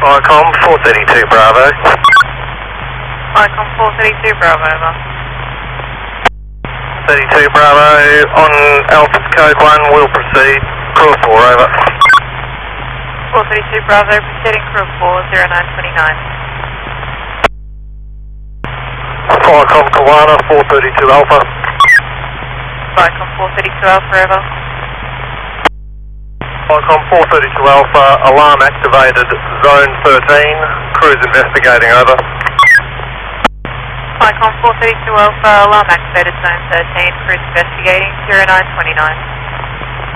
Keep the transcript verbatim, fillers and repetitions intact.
Icom four thirty-two Bravo. Icom four thirty-two Bravo, over. thirty-two Bravo, on Alpha's code one, we'll proceed. Crew four, over. four thirty-two Bravo, proceeding crew four, zero nine twenty-nine. Icom Kawana, four thirty-two Alpha. Icom four thirty-two Alpha, over. Icom four thirty-two Alpha, alarm activated, zone thirteen, cruise investigating, over. Icom four thirty-two Alpha, alarm activated, zone thirteen, cruise investigating, zero nine twenty-nine.